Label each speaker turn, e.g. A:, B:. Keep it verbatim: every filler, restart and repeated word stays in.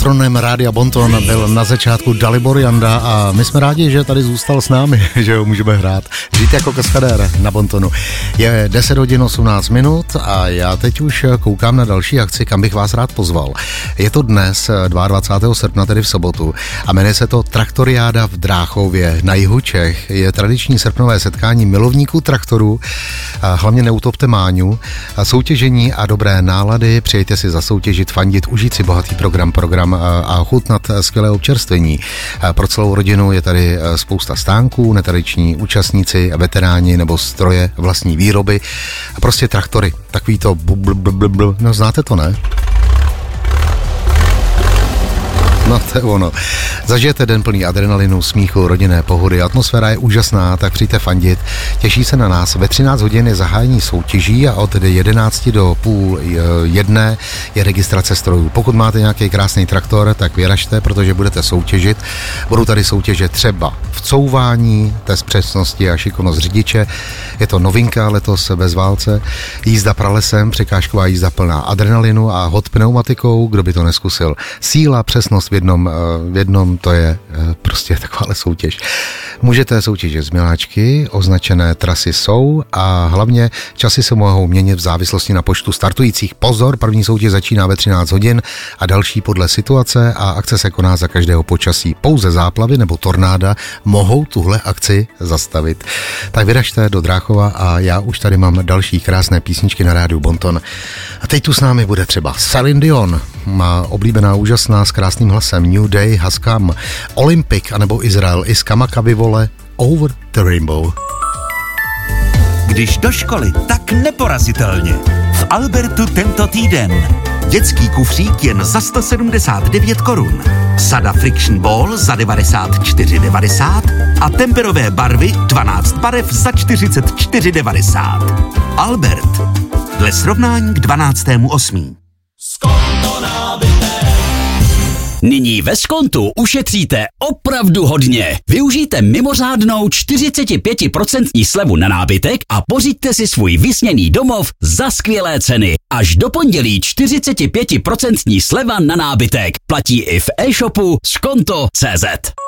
A: patronem Rádia Bonton byl na začátku Dalibor Janda a my jsme rádi, že tady zůstal s námi, že ho můžeme hrát. Žít jako kaskadér na Bontonu. Je deset hodin osmnáct minut a já teď už koukám na další akci, kam bych vás rád pozval. Je to dnes dvacátého druhého srpna, tedy v sobotu, a jmenuje se to Traktoriáda v Dráchově na jihu Čech. Je tradiční srpnové setkání milovníků traktorů, hlavně neutopte Máňu, soutěžení a dobré nálady. Přijďte si zasoutěžit, fandit, užít si bohatý program, program a chutnat skvělé občerstvení. Pro celou rodinu je tady spousta stánků, netradiční účastníci, veteráni nebo stroje vlastní výroby. Prostě traktory, takový to bl, bl, bl, bl. No znáte to, ne? No to je ono. Zažijete den plný adrenalinu, smíchu, rodinné pohody, atmosféra je úžasná, tak přijďte fandit. Těší se na nás. Ve třináct hodin je zahájení soutěží a od jedenácti do půl jedné je registrace strojů. Pokud máte nějaký krásný traktor, tak vyražte, protože budete soutěžit. Budou tady soutěže třeba v couvání, test přesnosti a šikovnost řidiče. Je to novinka letos bez válce. Jízda pralesem, překážková jízda plná adrenalinu a hot pneumatikou, kdo by to neskusil. Síla, přesnost v jednom, v jednom to je prostě takováhle soutěž. Můžete soutěžit z miláčky, označené trasy jsou a hlavně časy se mohou měnit v závislosti na počtu startujících. Pozor, první soutěž začíná ve třináct hodin a další podle situace a akce se koná za každého počasí. Pouze záplavy nebo tornáda mohou tuhle akci zastavit. Tak vyražte do Dráchova a já už tady mám další krásné písničky na rádiu Bonton. A teď tu s námi bude třeba Celine Dion, má oblíbená, úžasná, s krásným hlasem New Day Has Come, Olympic anebo Izrael i z Kamakaby vole Over the Rainbow.
B: Když do školy, tak neporazitelně. V Albertu tento týden. Dětský kufřík jen za sto sedmdesát devět korun. Sada Friction Ball za devadesát čtyři devadesát a temperové barvy dvanáct barev za čtyřicet čtyři devadesát. Albert. Dle srovnání k dvanáctému osmého
C: Nyní ve Skontu ušetříte opravdu hodně. Využijte mimořádnou čtyřicet pět procent slevu na nábytek a pořiďte si svůj vysněný domov za skvělé ceny. Až do pondělí čtyřicet pět procent sleva na nábytek. Platí i v e-shopu skonto tečka cé zet.